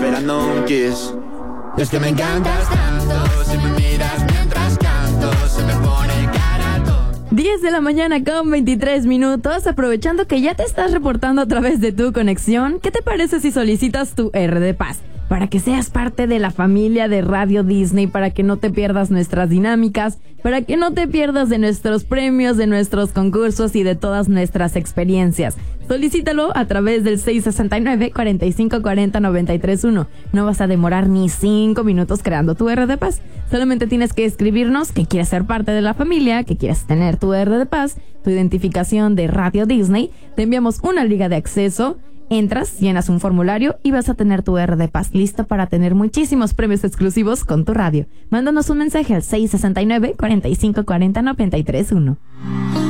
esperando un kiss. Es que me encantas tanto, si me miras mientras canto, se me pone cara tonta. 10 de la mañana con 23 minutos, aprovechando que ya te estás reportando a través de tu conexión, ¿qué te parece si solicitas tu R de Paz? Para que seas parte de la familia de Radio Disney, para que no te pierdas nuestras dinámicas, para que no te pierdas de nuestros premios, de nuestros concursos y de todas nuestras experiencias. Solicítalo a través del 669-4540-931. No vas a demorar ni 5 minutos creando tu R de Paz. Solamente tienes que escribirnos que quieres ser parte de la familia, que quieres tener tu R de Paz, tu identificación de Radio Disney. Te enviamos una liga de acceso. Entras, llenas un formulario y vas a tener tu R de Paz lista para tener muchísimos premios exclusivos con tu radio. Mándanos un mensaje al 669-4540-931.